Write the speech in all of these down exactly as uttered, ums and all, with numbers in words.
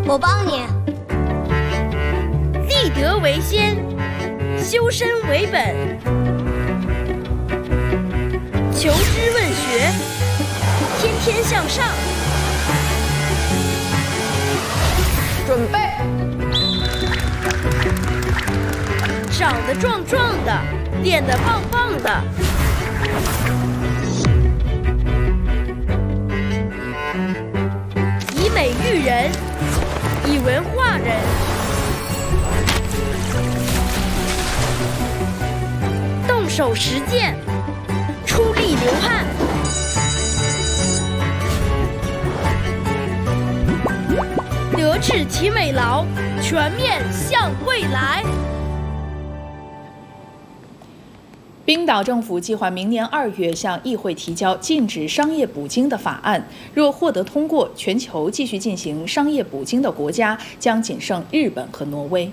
我帮你。 立德为先，修身为本，求知问学，天天向上。 准备。 长得壮壮的，练得棒棒的。以美育人，以文化人。动手实践，出力流汗。德智体美劳，全面向未来。 冰岛政府计划明年二月向议会提交禁止商业捕鲸的法案，若获得通过，全球继续进行商业捕鲸的国家将仅剩日本和挪威。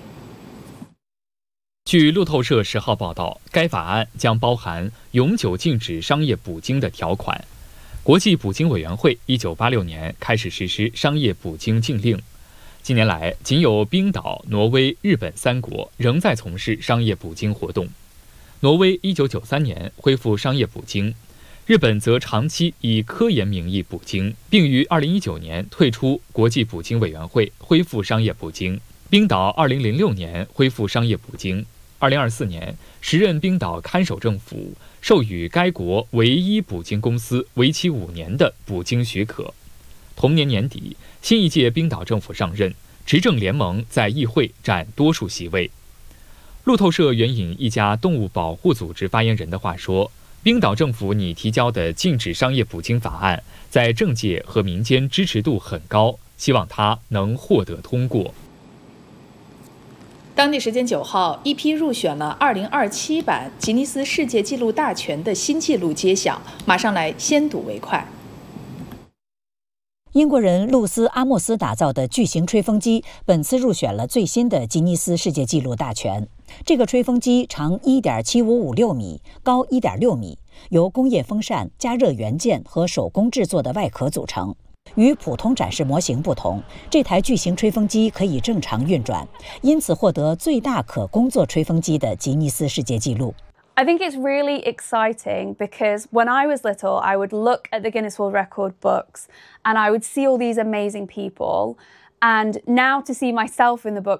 据路透社十号报道，该法案将包含永久禁止商业捕鲸的条款。国际捕鲸委员会一九八六年开始实施商业捕鲸禁令，近年来仅有冰岛、挪威、日本三国仍在从事商业捕鲸活动。挪威一九九三年恢复商业捕鲸，日本则长期以科研名义捕鲸，并于二零一九年退出国际捕鲸委员会，恢复商业捕鲸。冰岛二零零六年恢复商业捕鲸，二零二四年，时任冰岛看守政府授予该国唯一捕鲸公司为期五年的捕鲸许可。同年年底，新一届冰岛政府上任，执政联盟在议会占多数席位。路透社援引一家动物保护组织发言人的话说，冰岛政府拟提交的禁止商业捕鲸法案在政界和民间支持度很高，希望它能获得通过。 当地时间九号，一批入选了二零二七版吉尼斯世界纪录大全的新纪录揭晓，马上来先睹为快。 英国人露丝·阿莫斯打造的巨型吹风机本次入选了最新的吉尼斯世界纪录大全。这个吹风机长 一点七五五六米，高 一点六米，由工业风扇、加热元件和手工制作的外壳组成。与普通展示模型不同，这台巨型吹风机可以正常运转，因此获得最大可工作吹风机的吉尼斯世界纪录。 I think it's really exciting because when I was little, I would look at the Guinness World Record books and I would see all these amazing people. And now to see myself in the book